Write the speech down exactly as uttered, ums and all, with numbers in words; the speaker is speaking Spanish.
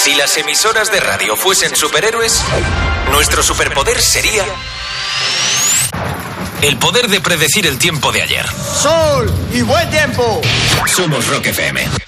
Si las emisoras de radio fuesen superhéroes, nuestro superpoder sería el poder de predecir el tiempo de ayer. ¡Sol y buen tiempo! Somos Rock F M.